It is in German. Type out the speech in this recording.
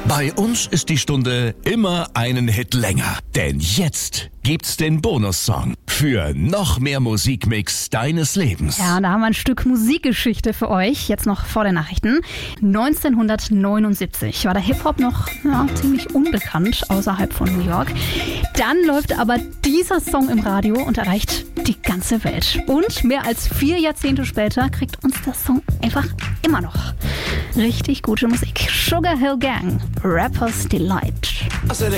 Bei uns ist die Stunde immer einen Hit länger. Denn jetzt gibt's den Bonussong für noch mehr Musikmix deines Lebens. Ja, da haben wir ein Stück Musikgeschichte für euch, jetzt noch vor den Nachrichten. 1979 war der Hip-Hop noch ziemlich unbekannt außerhalb von New York. Dann läuft aber dieser Song im Radio und erreicht die ganze Welt. Und mehr als 4 Jahrzehnte später kriegt uns der Song einfach immer noch richtig gute Musik. Sugar Hill Gang, Rapper's Delight. I said,